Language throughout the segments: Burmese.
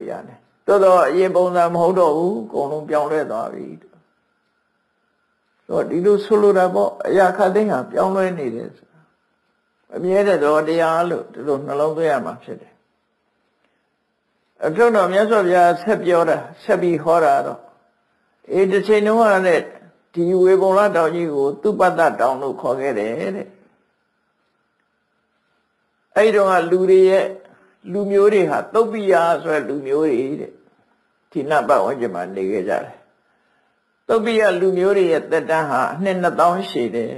ne todo ye bonza modo kono pyaung lwe twa bi so di lo solo da po aya khat tin ha pyaung lwe ne deအမြဲတည်းတော့တရားလို့ဒီလိုနှလုံးသွင်းရမှာဖြစ်တယ်အထုံးတော်မြတ်စွာဘုရားဆက်ပြောတာဆက်ပြီးဟောတာတော့တစ်ချိန်တုန်းကလည်းဒီဝေပုံလတောင်ကြီးကိုသူပတ္တတောင်လို့ခေါ်ခဲ့တယ်တဲ့အဲ့ဒီတော့လူတွေရဲ့လူမျိုးတွေဟာသုတ်ပိယဆိုတဲ့လူမျိုးတွေတဲ့ဒီနတ်ဘဝဝန်းကျင်မှာနေခဲ့ကြတယ်သုတ်ပိယလူမျိုးတွေရဲ့သက်တမ်းဟာအနှစ်2000ရှိတယ်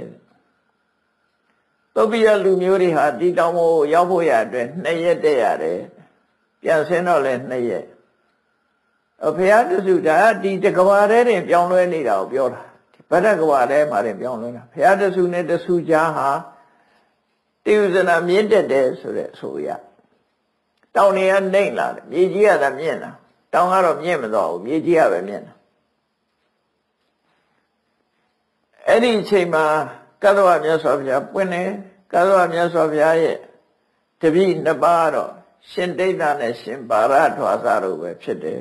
သုတ်ပိယလူမျိုးတွေဟာဒီတောင်ကိုရောက်ဖို့ရအတွက်2ရက်တည်းရတယ်ပြန်ဆင်းတော့လဲ2ရက်ဘုရားတဆူဒါဒီတကဘာထဲတင်ပြောင်းလဲနေတာကိုပြောတာဗဒ္ဒကဘာထဲမှာတင်ပြောင်းလဲတာဘုရားတဆူနဲ့တဆူကြားဟာတိဥဇနာမြင့်တက်တယ်ဆိုတဲ့ဆိုရတောင်တွေကနှိမ့်လာတယ်မြေကြီးကသာမြင့်လာတောင်ကတော့မြင့်မတော့ဘူးမြေကြီးကပဲမြင့်လာအဲ့ဒီအချိန်မှာကသဝမြတ်စွာဘုရားပွင့်တယ်ကသဝမြတ်စွာဘုရားရဲ့တပည့်နှစ်ပါးတော့ရှင်ဒိဋ္ဌာနဲ့ရှင်ပါရထွာစာတို့ပဲဖြစ်တယ်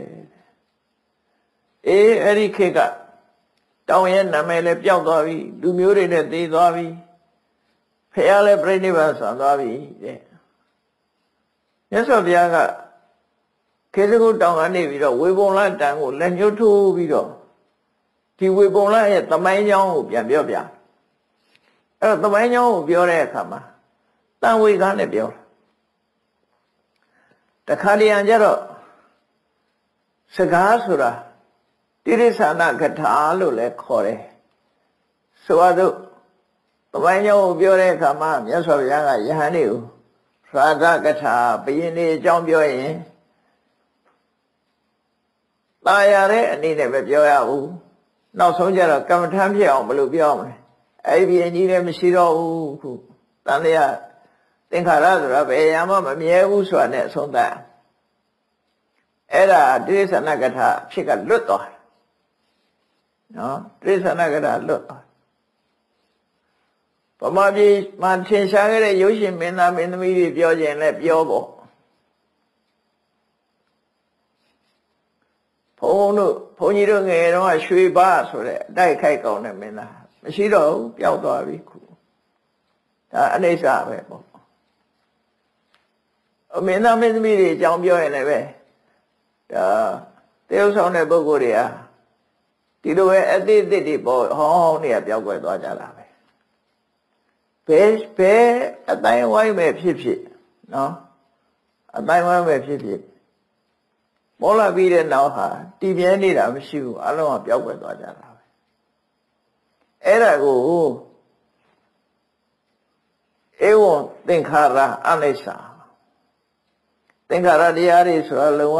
အဲ့ဒီခေတ်ကတောင်ရဲ့နာမည်လည်းပျောက်သွားပြီလူမျိုးတွေလည်းသေသွားပြီဖះလည်းပြိဋိဘံဆံသွားပြီတဲ့မြတ်စွာဘုရားကခေစကုတောင်ကနေပြီးတော့ဝေပုံလတန်ကိုလက်ညှိုးထိုးပြီးတော့ဒီဝေပုံလရဲ့သမိုင်းကြောင်းကိုပြန်ပြောပြအဲ့တော့သမိုင်းကြောင်းကိုပြောတဲ့အခါမှာတန်ဝေကားနဲ့ပြောတခါတရံကျတော့စကားဆိုတာတိရိစ္ဆာနကထာလို့လည်းခေါ်တယ်ဆိုတော့သမိုင်းကြောင်းကိုပြောတဲ့အခါမှာမြတ်စွာဘုရားကယဟန်တွေကိုရာဇကထာဘယင်းနေအကြောင်းပြောရင်ตายရတဲ့အနေနဲ့ပဲပြောရဘူးနောက်ဆုံးကျတော့ကမ္မထမ်းဖြစ်အောင်ဘယ်လိုပြောမလဲအဲ့ဒီဘယင်းကြီးလည်းမရှိတော့ဘူးခုတန်လျာသင်္ခါရဆိုတာဘယ်ရမှမမြဲဘူးဆိုတာနဲ့အဆုံးသတ်အဲ့ဒါတိရိစ္ဆာနကထာဖြစ်ကလွတ်သွားတယ်နော်တိရိစ္ဆာနကထာလွတ်သွားဗမာပြည်မှာထင်ရှားခဲ့တဲ့ရုပ်ရှင်မင်းသားမင်းသမီးတွေပြောခြင်းလဲပြောပေါ့ဘုန်းကြီးတို့ငယ်တော့ရွှေပါဆိုတဲ့အတိုက်ခိုက်ကောင်းတဲ့မင်းသားမရှိတော့ဘူးပျောက်သွားပြီခုဒါအနိစ္စပဲပေါ့မင်းသားမင်းသမီးတွေအကြောင်းပြောရင်လည်းပဲဒါတရုပ်ဆောင်တဲ့ပုဂ္ဂိုလ်တွေဟာဒီလိုပဲအသည့်အသည့်တွေပေါ့ဟောင်းနေရပြောက်ွယ်သွားကြတာပဲဘယ်အတိုင်းဝိုင်းပဲဖြစ်ဖြစ်နော်အတိုင်းဝိုင်းပဲဖြစ်ဖြစ်မောလာပြီးတဲ့နောက်ဟာတည်မြဲနေတာမရှိဘူးအလုံးကပြောက်ွယ်သွားကြတာပဲအဲ့ဒါကိုဧဝံသင်္ခါရအနိစ္စသင်္ခါရတရားတွေဆိုတာလုံးဝ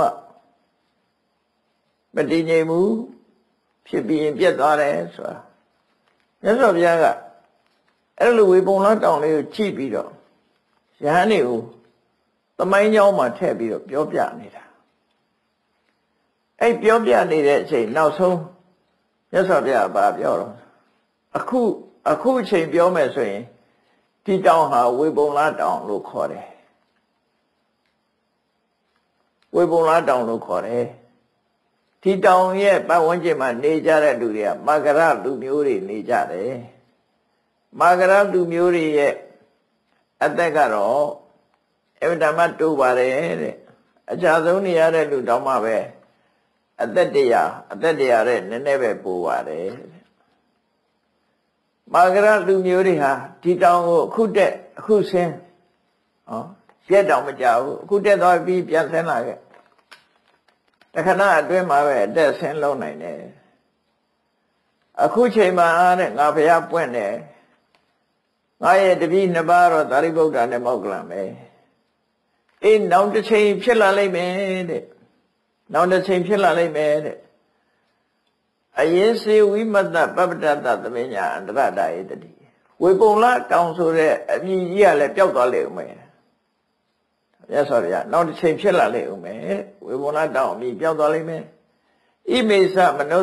မတည်ငြိမ်ဘူးဖြစ်ပြီးရင်ပြတ်သွားတယ်ဆိုတာမြတ်စွာဘုရားကအဲ့လိုဝေပုံလတောင်လေးကိုကြည့်ပြီးတော့ယဟန်တွေကိုသမိုင်းကြောင်းမှာထည့်ပြီးတော့ပြောပြနေတာအဲ့ပြောပြနေတဲ့အချိန်နောက်ဆုံးမြတ်စွာဘုရားကပြောတော့အခုအချိန်ပြောမယ်ဆိုရင်ဒီတောင်ဟာဝေပုံလတောင်လို့ခေါ်တယ်ဝေပုံလတောင်လို့ခေါ်တယ်ဒီတောင်ရဲ့ပတ်ဝန်းကျင်မှာနေကြတဲ့လူတွေကမဂရလူမျိုးတွေနေကြတယ်မဂရလူမျိုးတွေရဲ့အသက်ကတော့အဝတ္တမတူပါတယ်တဲ့အကြဆုံးနေရတဲ့လူတောင်မှပဲအသက်တရားတဲ့နည်းနည်းပဲပိုပါတယ်မဂရလူမျိုးတွေဟာဒီတောင်ကိုအခုတက်အခုဆင်းရက်တောင်မကြဘူးအခုတက်သွားပြီးပြန်ဆင်းလာခဲ့တခဏအတွင်းမှာပဲအတက်ဆင်းလုံးနိုင်တယ်အခုချိန်မှာတဲ့ငါဘုရားပွင့်တယ်ငါရဲ့တပည့်နှစ်ပါးတော့သာရိပုတ္တရာနဲ့မောက္ကလံပဲနောက်တစ်ချိန်ဖြစ်လာလိမ့်မယ်တဲ့နောက်တစ်ချိန်ဖြစ်လာလိမ့်မယ်တဲ့အရင်စေဝိမတ္တပပ္ပတ္တသမဉ္ညာအန္တရတာယေတတိဝေပုံလတောင်ဆိုတဲ့အမြင်ကြီးကလည်းပျောက်သွားလိမ့်မယ်မြတ်စွာဘုရားနောက်တစ်ချိန်ဖြစ်လာလိမ့်မယ်ဝေပုံလတောင်အမြင်ပျောက်သွားလိမ့်မယ်ဣမေသမနုဿ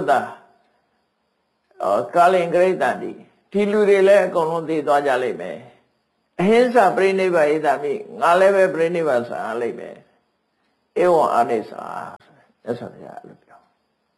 ကာလင်္ဂရိတံတိဒီလူတွေလည်းအကုန်လုံးသိသွားကြလိမ့်မယ်အဟိစ္ဆပြိနိဗ္ဗာဣဒမိငါလည်းပဲပြိနိဗ္ဗာန်ဆံရလိမ့်မယ်ဧဝံအနိစ္စမြတ်စွာဘုရားလို့ပြော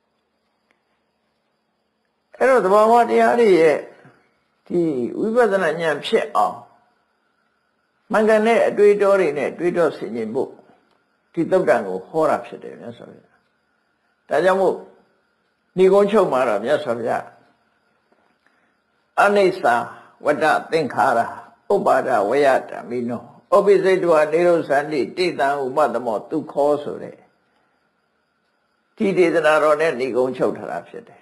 အဲ့တော့သဘာဝတရားတွေရဲ့ဒီဝိပဿနာဉာဏ်ဖြစ်အောင်မှန်ကန်တဲ့အတွေ့အကြုံတွေနဲ့တွေးတောဆင်ခြင်ဖို့ဒီသုတ်တံကိုဟောတာဖြစ်တယ်မြတ်စွာဘုရားဒါကြောင့်မို့ဏိဂုံးချုပ်မှာတော့မြတ်စွာဘုရားအနိစ္စဝတ္တသင်္ခါရဥပါဒဝယဓမ္မိနောဩပိစိတ်တောနေရုသန္တိတိတံဥပတမောဒုက္ခောဆိုတဲ့ဒီဒေသနာတော်နဲ့ဏိဂုံးချုပ်ထားတာဖြစ်တယ်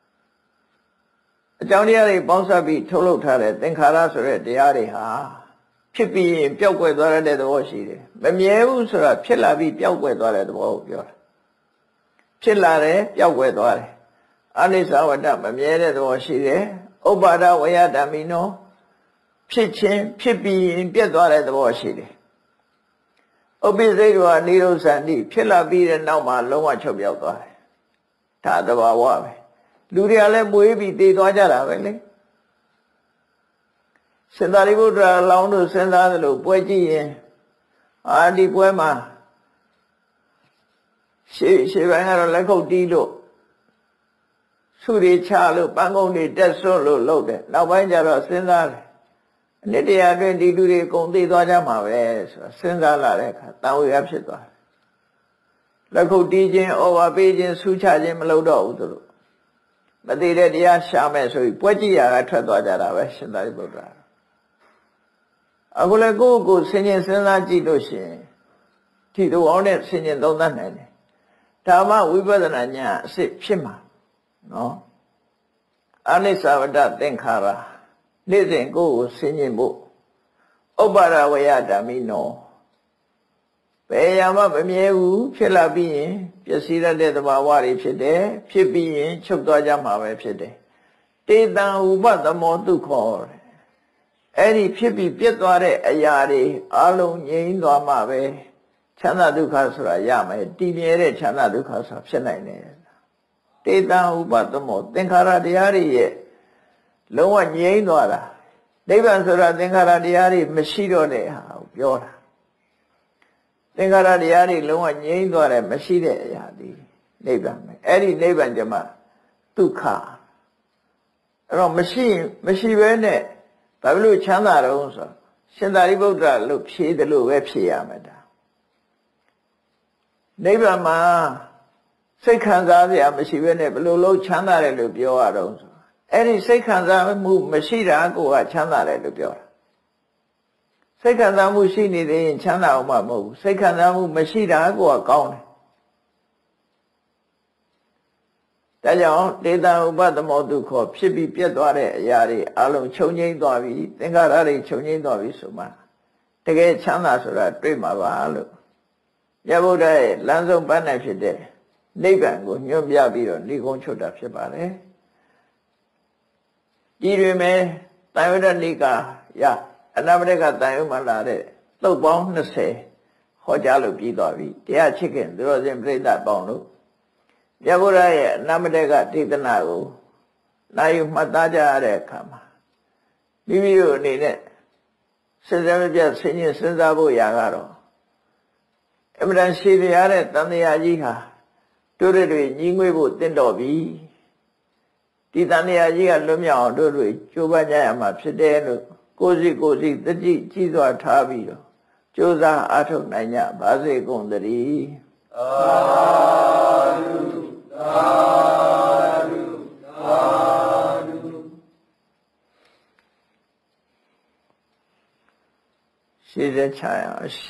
အကြောင်းတရားတွေပေါင်းစပ်ပြီးထုတ်လုပ်ထားတဲ့သင်္ခါရဆိုတဲ့တရားတွေဟာဖြစ်ပြီးရင်ပျောက်ကွယ်သွားတဲ့သဘောရှိတယ်မမြဲဘူးဆိုတာဖြစ်လာပြီးပျောက်ကွယ်သွားတဲ့သဘောကိုပြောတာဖြစ်လာတယ်ပျောက်ကွယ်သွားတယ်အနိစ္စဝတ္တမမြဲတဲ့သဘောရှိတယ်ဥပါဒဝယဓမ္မိနောဖြစ်ခြင်းဖြစ်ပြီးရင်ပြတ်သွားတဲ့သဘောရှိတယ်ဥပ္ပိစိတ်တောနိရောဓန္တိဖြစ်လာပြီးတဲ့နောက်မှာလုံးဝချုပ်ပြောက်သွားတယ်ဒါသဘာဝပဲလူတွေကလည်းမွေးပြီးတည်သွားကြတာပဲလေရှင်သာရိပုတ္တရာလောင်းတို့စဉ်းစားသလိုပွဲကြည့်ရင်ဒီပွဲမှာရှေ့ပိုင်းကတော့လက်ခုပ်တီးလို့ဆုတွေချလို့ပန်းကုန်းတွေတက်ဆွတ်လို့လုပ်တယ်နောက်ပိုင်းကျတော့စဉ်းစားတယ်အနှစ်တရာအတွင်းဒီလူတွေအကုန်သိသွားကြမှာပဲဆိုတာစဉ်းစားလာတဲ့အခါတန်ဝေရဖြစ်သွားတယ်လက်ခုပ်တီးခြင်းဩဝါပေးခြင်းဆုချခြင်းမလုပ်တော့ဘူးသူတို့မသိတဲ့တရားရှာမယ်ဆိုပြီးပွဲကြည့်ရတာထွက်သွားကြတာပဲရှင်သာရိပုတ္တရာအခုလည်းကိုယ့်ကိုယ်ဆင်ခြင်စဉ်းစားကြည့်လို့ရှိရင်ဒီလိုအောင်နဲ့ဆင်ခြင်သုံးသပ်နိုင်တယ်ဓမ္မဝိပဿနာဉာဏ်အစစ်ဖြစ်မှာနော်အနိစ္စဝတ္တသင်္ခါရနေ့စဉ်ကိုယ်ကိုဆင်ခြင်ဖို့ဥပ္ပါဒဝယဓမ္မိနောဘယ်ရာမှမမြဲဘူးဖြစ်လာပြီးရင်ပျက်စီးရတဲ့သဘာဝတွေဖြစ်တယ်ဖြစ်ပြီးရင်ချုပ်သွားကြမှာပဲဖြစ်တယ်တေတံဥပတမောဒုက္ခောအဲ့ဒီဖြစ်ပြီးပြတ်သွားတဲ့အရာတွေအလုံးငြိမ်းသွားမှပဲချမ်းသာဒုက္ခဆိုတာရမယ်တည်မြဲတဲ့ချမ်းသာဒုက္ခဆိုတာဖြစ်နိုင်တယ်တေတံဥပတမောသင်္ခါရတရားတွေရဲ့လုံးဝငြိမ်းသွားတာနိဗ္ဗာန်ဆိုတာသင်္ခါရတရားတွေမရှိတော့တဲ့ဟာကိုပြောတာသင်္ခါရတရားတွေလုံးဝငြိမ်းသွားတယ်မရှိတဲ့အရာဒီနိဗ္ဗာန်ပဲအဲ့ဒီနိဗ္ဗာန်ကျမှဒုက္ခအဲ့တော့မရှိဘဲနဲ့ဘာလို့ချမ်းသာတော့ဆိုရှင်သာရိပုတ္တရာလို့ဖြေတယ်လို့ပဲဖြေရမှာဒါနိဗ္ဗာန်မှာစိတ်ခံစားစရာမရှိဘဲနဲ့ဘယ်လိုလုပ်ချမ်းသာတယ်လို့ပြောရတော့ဆိုအဲ့ဒီစိတ်ခံစားမှုမရှိတာကိုကချမ်းသာတယ်လို့ပြောတာစိတ်ခံစားမှုရှိနေသေးရင်ချမ်းသာအောင်မဟုတ်ဘူးစိတ်ခံစားမှုမရှိတာကိုကကောင်းတယ်ဒါကြောင့်တေတံဥပတမောဒုက္ခဖြစ်ပြီးပြတ်သွားတဲ့အရာတွေအလုံးချုပ်ငြိမ်းသွားပြီသင်္ခါရတွေချုပ်ငြိမ်းသွားပြီဆိုမှတကယ်ချမ်းသာဆိုတာတွေ့မှာပါလို့မြတ်ဗုဒ္ဓရဲ့လမ်းဆုံးပန်းနိုင်ဖြစ်တဲ့နိဗ္ဗာန်ကိုညွှန်ပြပြီးတော့ဏိဂုံးချုပ်တာဖြစ်ပါတယ်ဒီတွင်မဲ့တန်ဝရဏိကာယအနာမရကတန်ရုံမှာလာတဲ့သုတ်ပေါင်း20ဟောကြားလို့ပြီးသွားပြီတရားချစ်ခင်သူတော်စင်ပြိဿပေါင်းလို့မြတ်ဗုဒ္ဓရဲ့အနာမရကဒေသနာကိုနိုင်ယူမှတ်သားကြရတဲ့အခါမှာမိမိတို့အနေနဲ့စဉ်းစားမပြတ်ဆင်ញင်စဉ်းစားဖို့ရာကတော့အမှန်တန်ရှိပြရတဲ့တန်တရားကြီးဟာတို့တွေညီငွေဖို့တင့်တော်ပြီဒီတန်တရားကြီးကလွတ်မြောက်အောင်တို့တွေကြိုးပမ်းကြရမှာဖြစ်တယ်လို့ကိုယ်စီတတိကြီးစွာထားပြီးတော့ကြိုးစားအားထုတ်နိုင်ကြပါစေကုန်သတည်းသာဓုသာဓုသာဓုရှိတဲ့ချာ